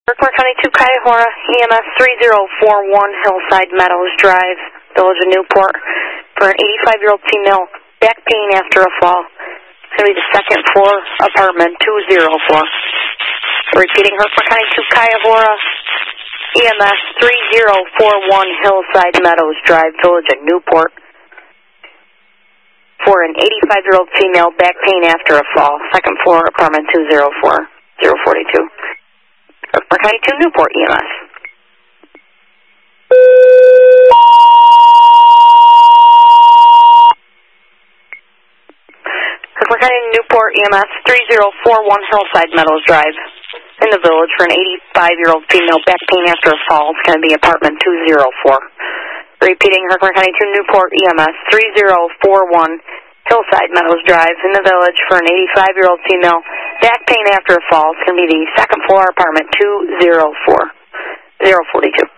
Herkimer County 2 Cuyahoga, EMS 3041 Hillside Meadows Drive, Village of Newport, for an 85-year-old female, back pain after a fall. It's going to be the second floor, apartment 204. Repeating, Herkimer County 2 Cuyahoga, EMS 3041 Hillside Meadows Drive, Village of Newport, for an 85-year-old female, back pain after a fall. Second floor, apartment 204, 042. Herkimer County 2 Newport, EMS. Herkimer County Newport, EMS 3041 Hillside Meadows Drive, in the village, for an 85-year-old female, back pain after a fall. It's going to be apartment 204. Repeating, Herkimer County 2 Newport, EMS 3041 Hillside Meadows Drive, in the village, for an 85-year-old female, back pain after a fall. It's going to be the second floor, apartment 204, 042.